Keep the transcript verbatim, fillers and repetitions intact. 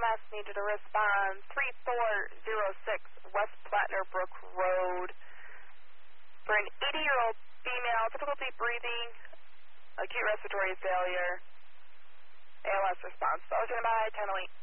last needed a response, three four zero six West Plattner Brook Road. For an eighty-year-old female, difficulty breathing, acute respiratory failure, A L S response. Belgian by ten oh eight.